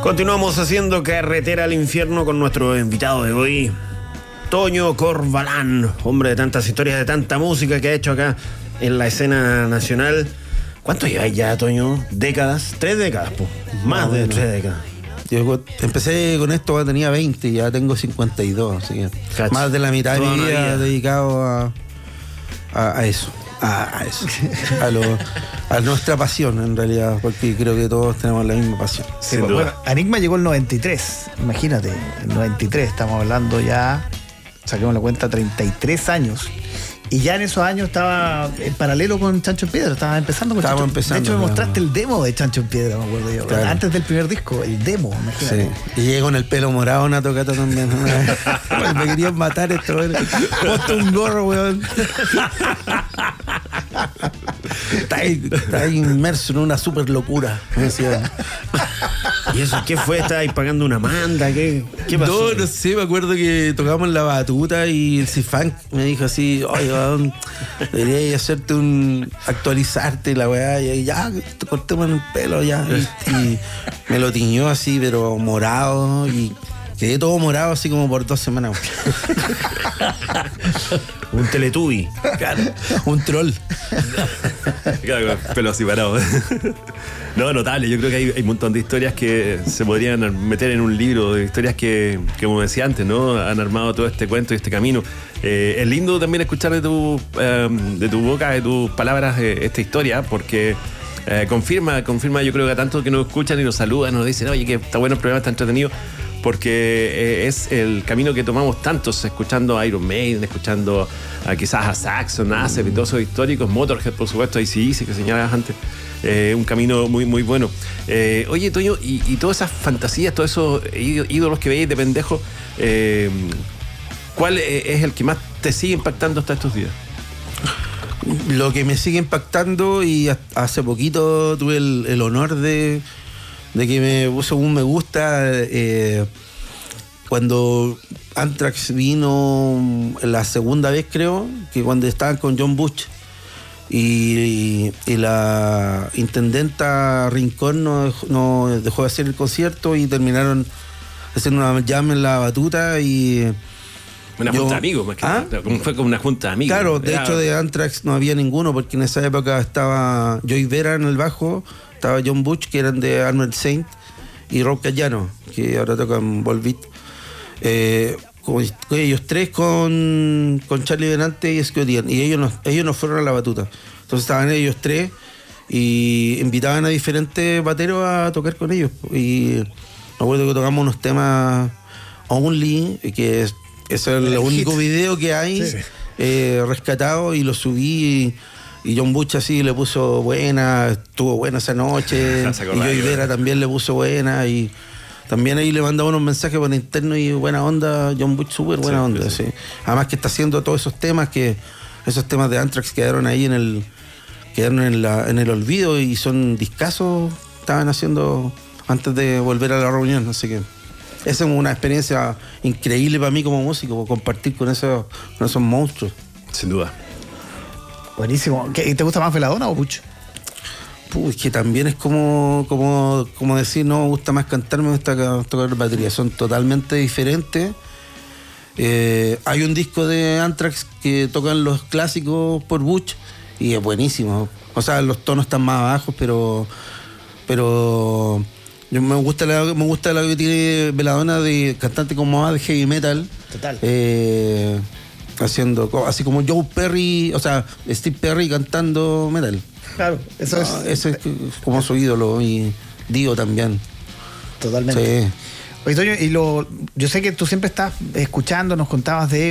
Continuamos haciendo carretera al infierno con nuestro invitado de hoy, Toño Corbalán, hombre de tantas historias, de tanta música que ha hecho acá en la escena nacional. ¿Cuánto lleváis ya, Toño? ¿Décadas? 3 décadas, pues. Más de 3 décadas. Yo empecé con esto cuando tenía 20 y ya tengo 52, así que más de la mitad de mi vida dedicado a eso. A nuestra pasión, en realidad, porque creo que todos tenemos la misma pasión. Sí, bueno, Enigma llegó el 93, imagínate, el 93, estamos hablando ya, saquemos la cuenta, 33 años. Y ya en esos años estaba en paralelo con Chancho en Piedra, estaba empezando con Chancho. De hecho, me mostraste el demo de Chancho en Piedra, me acuerdo yo. Claro. Antes del primer disco, el demo, imagínate. Sí. Y llegué con el pelo morado a una tocata también. Me querían matar esto, weón. Ponte un gorro, weón. Está ahí inmerso en una super locura. ¿Y eso qué fue? ¿Estabais pagando una manda? ¿Qué pasó? No sé, me acuerdo que tocábamos la batuta y el C-Funk me dijo así, oye, deberías hacerte actualizarte la weá, y ya, cortemos el pelo ya. Y me lo tiñó así, pero morado, y quedé todo morado así como por 2 semanas. Un Teletubby. Claro, un troll. Claro, pelo así parado. No, notable. Yo creo que hay un montón de historias que se podrían meter en un libro, de historias que, como decía antes, ¿no? Han armado todo este cuento y este camino. Es lindo también escuchar de tu boca, de tus palabras, esta historia, porque confirma, yo creo que a tantos que nos escuchan y nos saludan, nos dicen, oye, que está bueno el programa, está entretenido, porque es el camino que tomamos tantos, escuchando a Iron Maiden, escuchando quizás a Saxon, Acep y todos esos históricos, Motorhead, por supuesto, AC/DC, que señalabas antes. Un camino muy, muy bueno. Oye, Toño, y todas esas fantasías, todos esos ídolos que veis de pendejo, ¿cuál es el que más te sigue impactando hasta estos días? Lo que me sigue impactando, y hace poquito tuve el honor de que me puso un me gusta cuando Anthrax vino la segunda vez, creo, que cuando estaban con John Bush. Y la intendenta Rincón no dejó de hacer el concierto y terminaron haciendo una jam en la batuta y... Una junta de amigos, más que nada. Fue como una junta de amigos. Claro, de hecho de Anthrax no había ninguno, porque en esa época estaba Joey Vera en el bajo, estaba John Bush, que eran de Armored Saint, y Rob Callano, que ahora tocan Volbeat. Ellos tres con Charlie Benante y Scott Ian, y ellos no fueron a la batuta. Entonces estaban ellos tres y invitaban a diferentes bateros a tocar con ellos. Y me acuerdo que tocamos unos temas Only, que es el único video que hay, sí, rescatado, y lo subí. Y John Bush así le puso buena, estuvo buena esa noche. Y Joey Vera también le puso buena. Y también ahí le mandaba unos mensajes por interno y buena onda. John Bush, súper buena onda. Sí. Además que está haciendo todos esos temas esos temas de Anthrax quedaron ahí en el olvido, y son discazos, estaban haciendo antes de volver a la reunión. Así que esa es una experiencia increíble para mí como músico, compartir con esos monstruos. Sin duda. Buenísimo. ¿Te gusta más Belladonna o Bush? Es que también es como decir, no me gusta más cantar, me gusta tocar batería. Son totalmente diferentes. Hay un disco de Anthrax que tocan los clásicos por Bush y es buenísimo. O sea, los tonos están más bajos, pero me gusta la que tiene Belladonna, de cantante como más de heavy metal. Total. Haciendo así como Joe Perry, o sea, Steve Perry cantando metal. Claro, ese es como su ídolo, y Dio también. Totalmente. Sí. Oye, Toño, yo sé que tú siempre estás escuchando, nos contabas de